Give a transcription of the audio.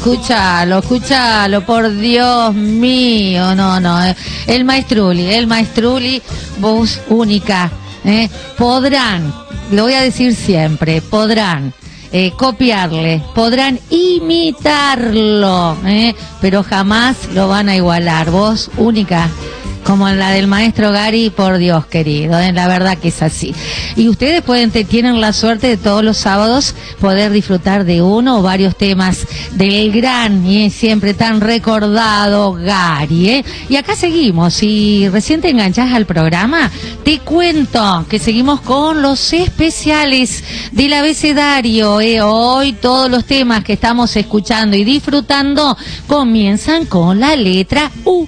escúchalo, por Dios mío, no, el maestruli, voz única, podrán, lo voy a decir siempre, podrán copiarle, podrán imitarlo, pero jamás lo van a igualar, voz única. Como la del maestro Gary, por Dios querido, la verdad que es así. Y ustedes tienen la suerte de todos los sábados poder disfrutar de uno o varios temas del gran y siempre tan recordado Gary, Y acá seguimos, si recién te enganchás al programa, te cuento que seguimos con los especiales del abecedario, Hoy todos los temas que estamos escuchando y disfrutando comienzan con la letra U.